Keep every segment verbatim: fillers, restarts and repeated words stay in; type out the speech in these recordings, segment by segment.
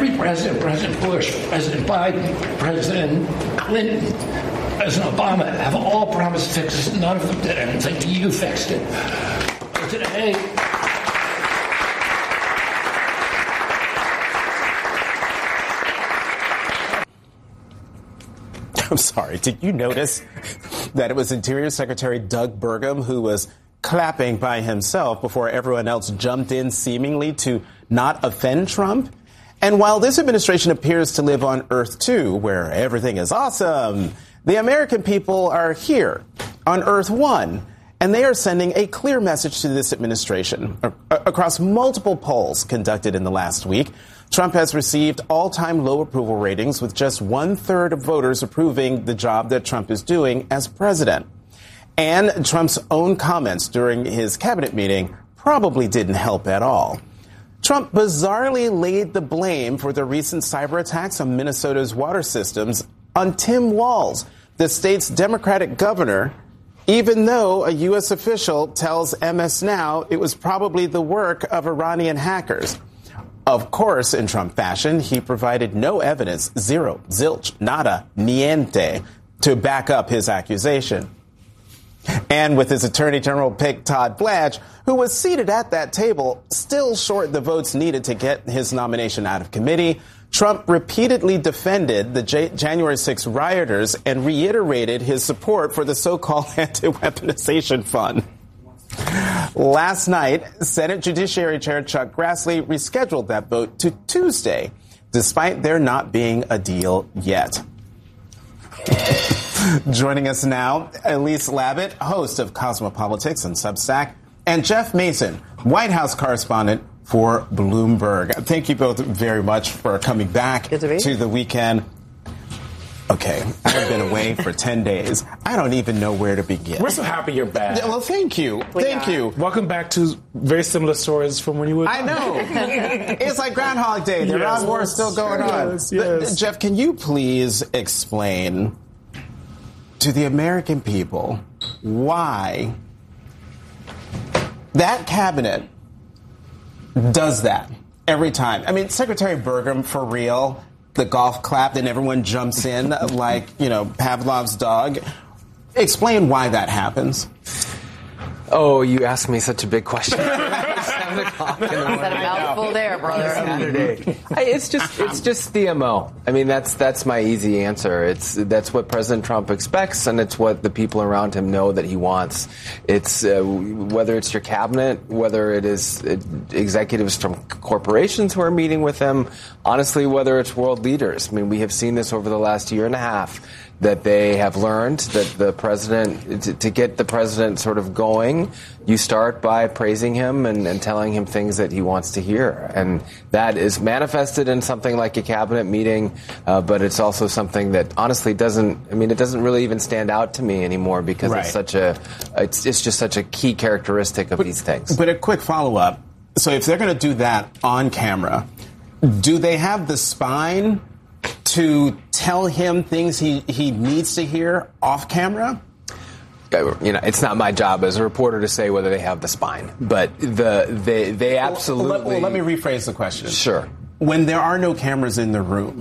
every president, President Bush, President Biden, President Clinton, President Obama, have all promised fixes. None of them did anything. You fixed it. But today, I'm sorry, did you notice that it was Interior Secretary Doug Burgum who was clapping by himself before everyone else jumped in seemingly to not offend Trump? And while this administration appears to live on Earth two, where everything is awesome, the American people are here on Earth one, and they are sending a clear message to this administration. Across multiple polls conducted in the last week, Trump has received all-time low approval ratings, with just one-third of voters approving the job that Trump is doing as president. And Trump's own comments during his cabinet meeting probably didn't help at all. Trump bizarrely laid the blame for the recent cyber attacks on Minnesota's water systems on Tim Walz, the state's Democratic governor, even though a U S official tells M S Now it was probably the work of Iranian hackers. Of course, in Trump fashion, he provided no evidence, zero, zilch, nada, niente, to back up his accusation. And with his Attorney General pick, Todd Blanche, who was seated at that table, still short the votes needed to get his nomination out of committee, Trump repeatedly defended the J- January sixth rioters and reiterated his support for the so-called anti-weaponization fund. Last night, Senate Judiciary Chair Chuck Grassley rescheduled that vote to Tuesday, despite there not being a deal yet. Joining us now, Elise Labott, host of Cosmopolitics and Substack, and Jeff Mason, White House correspondent for Bloomberg. Thank you both very much for coming back to, to the weekend. Okay, I've been away for ten days. I don't even know where to begin. We're so happy you're back. Well, thank you. We thank are. you. Welcome back to very similar stories from when you were... I know. It's like Groundhog Day. The yes, Iran War is still going on. Yes, yes. But, Jeff, can you please explain to the American people why that cabinet does that every time? I mean, Secretary Burgum, for real, the golf clap, then everyone jumps in like, you know, Pavlov's dog. Explain why that happens. Oh, you asked me such a big question. Seven o'clock in the morning. That's a mouthful there, brother. Saturday. It's just, it's just the M O. I mean, that's that's my easy answer. It's that's what President Trump expects, and it's what the people around him know that he wants. It's uh, whether it's your cabinet, whether it is executives from corporations who are meeting with him. Honestly, whether it's world leaders. I mean, we have seen this over the last year and a half, that they have learned that the president, to, to get the president sort of going, you start by praising him and, and telling him things that he wants to hear. And that is manifested in something like a cabinet meeting, uh, but it's also something that honestly doesn't, I mean, it doesn't really even stand out to me anymore because right. it's such a, it's, it's just such a key characteristic of but, these things. But a quick follow-up. So if they're going to do that on camera, do they have the spine to tell him things he, he needs to hear off camera? You know, it's not my job as a reporter to say whether they have the spine, but the they they absolutely. Well, well, let me rephrase the question. Sure. When there are no cameras in the room,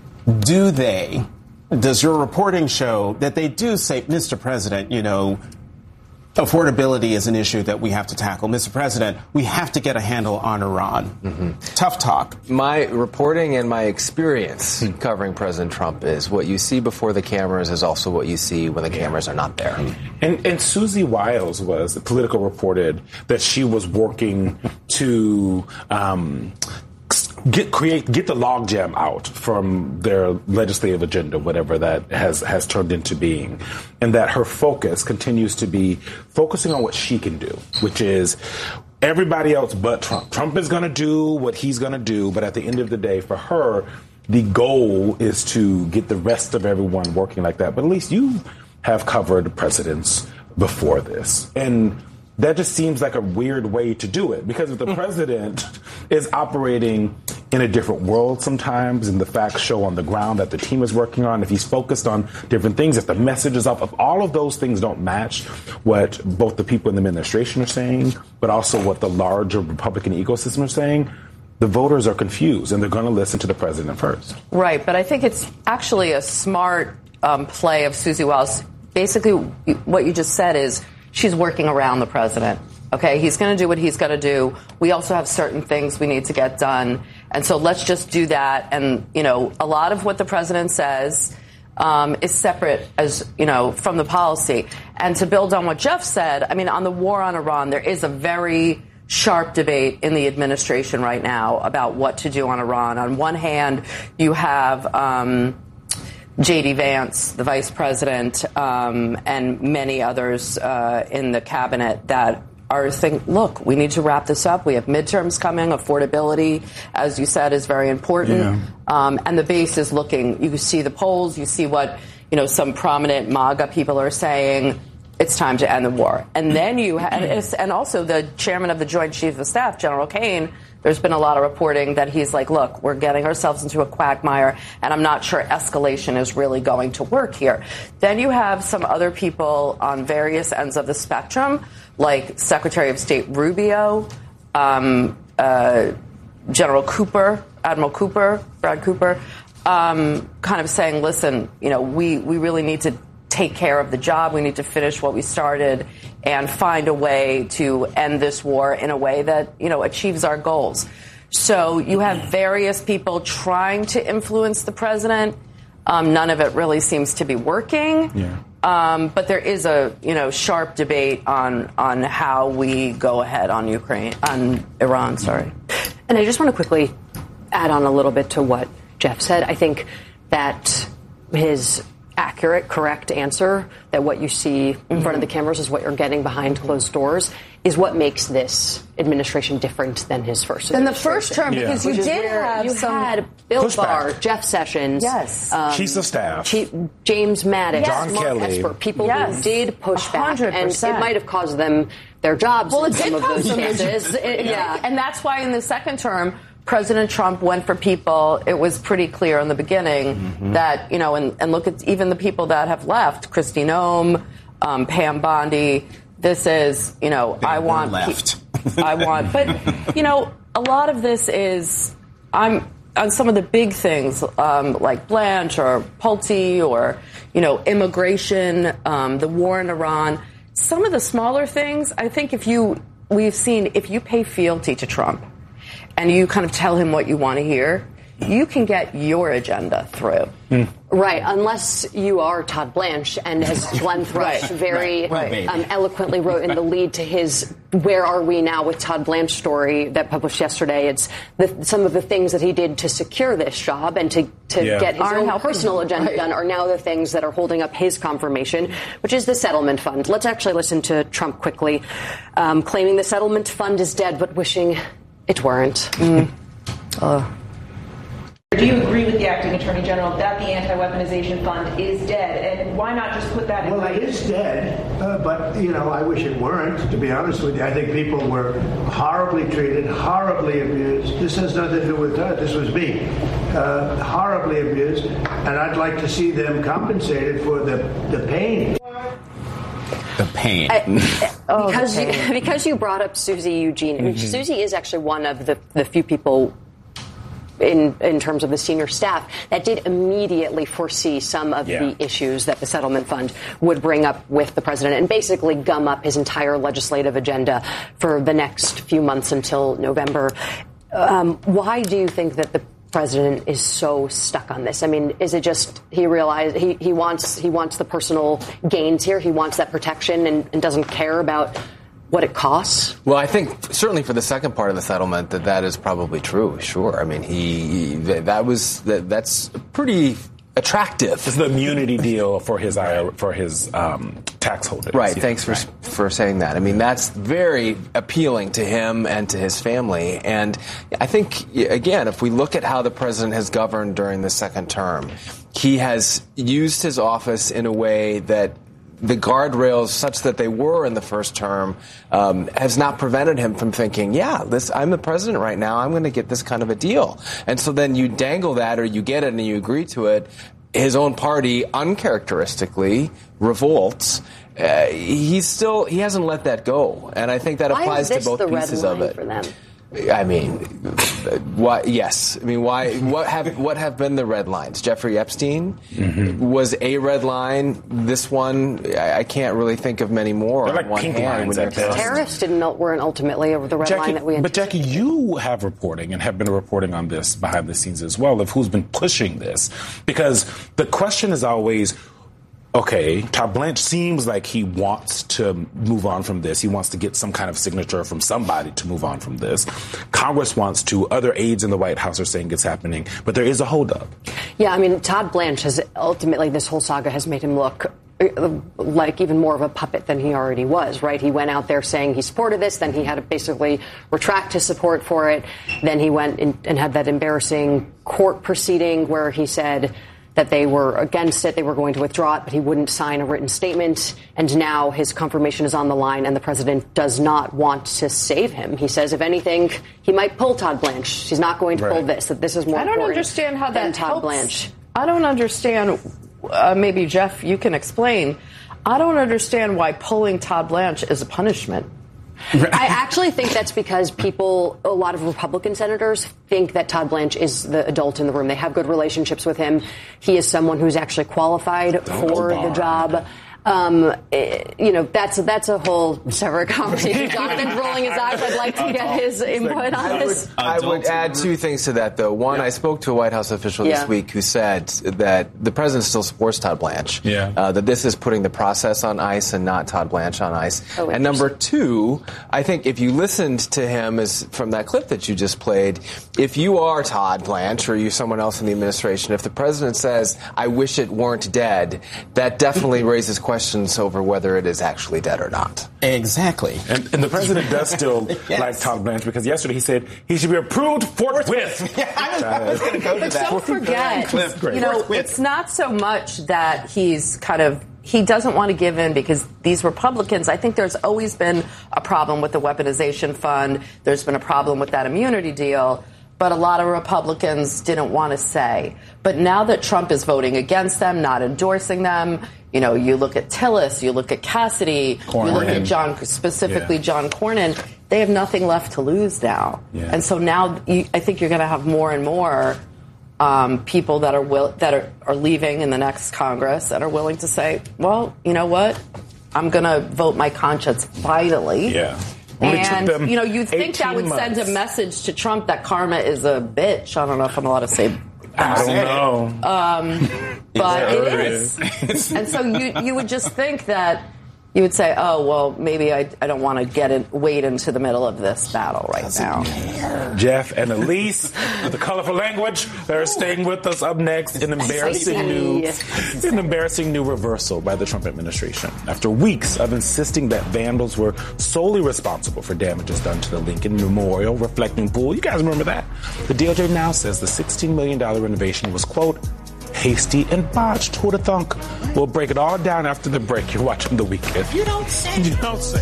do they? Does your reporting show that they do say, Mister President, you know, affordability is an issue that we have to tackle. Mister President, we have to get a handle on Iran. Mm-hmm. Tough talk. My reporting and my experience mm-hmm. covering President Trump is what you see before the cameras is also what you see when the cameras are not there. And, and Susie Wiles was, the Politico reported that she was working to um, get create get the logjam out from their legislative agenda, whatever that has has turned into being, and that her focus continues to be focusing on what she can do, which is everybody else but Trump. Trump is going to do what he's going to do, but at the end of the day, for her, the goal is to get the rest of everyone working like that. But at least you have covered presidents before this, and that just seems like a weird way to do it, because if the president is operating in a different world sometimes, and the facts show on the ground that the team is working on, if he's focused on different things, if the message is off, if all of those things don't match what both the people in the administration are saying, but also what the larger Republican ecosystem are saying, the voters are confused and they're going to listen to the president first. Right, but I think it's actually a smart um, play of Susie Wiles. Basically, what you just said is she's working around the president. Okay, he's going to do what he's got to do. We also have certain things we need to get done. And so let's just do that. And, you know, a lot of what the president says um, is separate, as, you know, from the policy. And to build on what Jeff said, I mean, on the war on Iran, there is a very sharp debate in the administration right now about what to do on Iran. On one hand, you have um, J D Vance, the vice president, um, and many others uh, in the cabinet that are saying, look, we need to wrap this up. We have midterms coming. Affordability, as you said, is very important. Yeah. Um, and the base is looking. You see the polls. You see what, you know, some prominent MAGA people are saying. It's time to end the war. And then you had, and also the chairman of the Joint Chiefs of Staff, General Kane, there's been a lot of reporting that he's like, look, we're getting ourselves into a quagmire, and I'm not sure escalation is really going to work here. Then you have some other people on various ends of the spectrum, like Secretary of State Rubio, um, uh, General Cooper, Admiral Cooper, Brad Cooper, um, kind of saying, listen, you know, we, we really need to take care of the job. We need to finish what we started and find a way to end this war in a way that, you know, achieves our goals. So you have various people trying to influence the president. Um, none of it really seems to be working. Yeah. Um, but there is a, you know, sharp debate on on how we go ahead on Ukraine, on Iran, sorry. And I just want to quickly add on a little bit to what Jeff said. I think that his accurate, correct answer, that what you see in mm-hmm. front of the cameras is what you're getting behind closed doors, is what makes this administration different than his first than the first term, yeah. because you Which did have you some had Bill pushback. Barr, Jeff Sessions, yes, um, Chiefs of Staff, Chief, James Mattis, John Mark Kelly, Esper, people yes. who did push back, one hundred percent. and it might have caused them their jobs. Well, in it some did of cause those them cases. It, yeah, and that's why in the second term, President Trump went for people. It was pretty clear in the beginning mm-hmm. that, you know, and, and look at even the people that have left, Kristi Noem, um, Pam Bondi. This is, you know, they, I want, left. Pe- I want, but, you know, a lot of this is, I'm on some of the big things um, like Blanche or Pulte or, you know, immigration, um, the war in Iran. Some of the smaller things, I think if you, we've seen, if you pay fealty to Trump, and you kind of tell him what you want to hear, you can get your agenda through. Mm. Right, unless you are Todd Blanche, and as Glenn Thrush right, very right, right. Um, eloquently wrote in the lead to his Where Are We Now with Todd Blanche story that published yesterday, it's the, some of the things that he did to secure this job and to, to yeah. get his Aren't own personal agenda right. done are now the things that are holding up his confirmation, which is the settlement fund. Let's actually listen to Trump quickly, um, claiming the settlement fund is dead, but wishing it weren't. Mm. Uh. Do you agree with the acting attorney general that the anti-weaponization fund is dead, and why not just put that in? Well, it is dead, uh, but you know, I wish it weren't. To be honest with you, I think people were horribly treated, horribly abused. This has nothing to do with that. This was me, uh, horribly abused, and I'd like to see them compensated for the the pain. The pain. I, because, oh, the pain. You, because you brought up Susie Eugene. Mm-hmm. I mean, Susie is actually one of the, the few people in in terms of the senior staff that did immediately foresee some of yeah. the issues that the settlement fund would bring up with the president and basically gum up his entire legislative agenda for the next few months until November. Um, why do you think that the president is so stuck on this? I mean, is it just he realized he, he wants he wants the personal gains here? He wants that protection and, and doesn't care about what it costs? Well, I think certainly for the second part of the settlement that that is probably true. Sure. I mean, he, he that was that, that's pretty attractive. It's the immunity deal for his for his um, tax holders. Right. Yeah, thanks for right. for saying that. I mean, that's very appealing to him and to his family. And I think, again, if we look at how the president has governed during the second term, he has used his office in a way that the guardrails, such that they were in the first term, um, has not prevented him from thinking, yeah, this, I'm the president right now, I'm going to get this kind of a deal. And so then you dangle that, or you get it and you agree to it. His own party, uncharacteristically, revolts. Uh, he's still, he hasn't let that go. And I think that Why applies is this to both the pieces red of line it. For them? I mean, why? Yes. I mean, why? What have what have been the red lines? Jeffrey Epstein mm-hmm. was a red line. This one, I, I can't really think of many more. They're like on one pink hand. lines. Terrorists didn't weren't ultimately over the red Jackie, line that we. But Jackie, you have reporting and have been reporting on this behind the scenes as well of who's been pushing this, because the question is always. Okay, Todd Blanche seems like he wants to move on from this. He wants to get some kind of signature from somebody to move on from this. Congress wants to. Other aides in the White House are saying it's happening. But there is a holdup. Yeah, I mean, Todd Blanche has ultimately, this whole saga has made him look like even more of a puppet than he already was, right? He went out there saying he supported this, then he had to basically retract his support for it. Then he went in, and had that embarrassing court proceeding where he said that they were against it, they were going to withdraw it, but he wouldn't sign a written statement. And now his confirmation is on the line, and the president does not want to save him. He says, if anything, he might pull Todd Blanche. He's not going to right. pull this, that this is more I don't important understand how than that Todd helps. Blanche. I don't understand, uh, maybe, Jeff, you can explain. I don't understand why pulling Todd Blanche is a punishment. I actually think that's because people, a lot of Republican senators, think that Todd Blanche is the adult in the room. They have good relationships with him. He is someone who's actually qualified for the job. Um, it, you know, that's that's a whole separate conversation. Jonathan's rolling his eyes. I'd like to get his input on this. I would add two things to that, though. One, yeah. I spoke to a White House official yeah. this week who said that the president still supports Todd Blanche. Yeah. Uh, that this is putting the process on ice and not Todd Blanche on ice. Oh, and number two, I think if you listened to him as from that clip that you just played, if you are Todd Blanche or you someone else in the administration, if the president says, I wish it weren't dead, that definitely raises questions over whether it is actually dead or not. Exactly. And, and the president does still yes. like Todd Blanche, because yesterday he said he should be approved forthwith. Yeah, I was, I was going to go to but that. Don't forget, you know, it's not so much that he's kind of he doesn't want to give in, because these Republicans, I think there's always been a problem with the weaponization fund. There's been a problem with that immunity deal. But a lot of Republicans didn't want to say. But now that Trump is voting against them, not endorsing them, you know, you look at Tillis, you look at Cassidy, Cornyn. You look at John, specifically yeah. John Cornyn, they have nothing left to lose now. Yeah. And so now you, I think you're going to have more and more um, people that are will, that are, are leaving in the next Congress that are willing to say, well, you know what, I'm going to vote my conscience vitally. Yeah. And, you know, you'd think that would months. send a message to Trump that karma is a bitch. I don't know if I'm allowed to say I don't know. Um, but it is. And so you you would just think that you would say, oh, well, maybe I, I don't want to get in, wade into the middle of this battle right now. Jeff and Elise, the colorful language, they're staying with us. Up next, an embarrassing new, an embarrassing new reversal by the Trump administration. After weeks of insisting that vandals were solely responsible for damages done to the Lincoln Memorial reflecting pool, you guys remember that? The D O J now says the sixteen million dollars renovation was, quote, hasty and botched. Who'd have thunk? We'll break it all down after the break. You're watching The Weekend. You don't say. You don't say.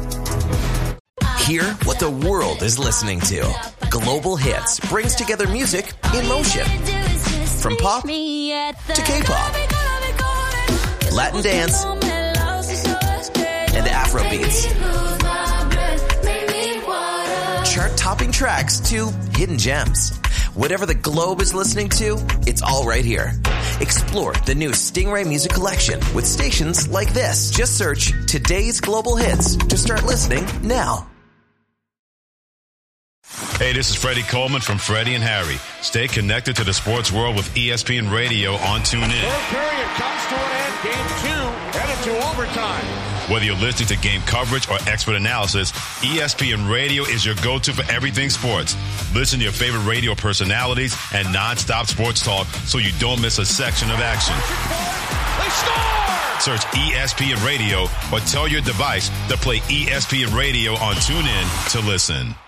Hear what the world is listening to. Global Hits brings together music in motion. From pop to K-pop, Latin dance, and Afro beats. Chart-topping tracks to hidden gems. Whatever the globe is listening to, it's all right here. Explore the new Stingray Music Collection with stations like this. Just search Today's Global Hits to start listening now. Hey, this is Freddie Coleman from Freddie and Harry. Stay connected to the sports world with E S P N Radio on TuneIn. Third period comes to an end. Game two headed to overtime. Whether you're listening to game coverage or expert analysis, E S P N Radio is your go-to for everything sports. Listen to your favorite radio personalities and non-stop sports talk so you don't miss a section of action. They score! Search E S P N Radio or tell your device to play E S P N Radio on TuneIn to listen.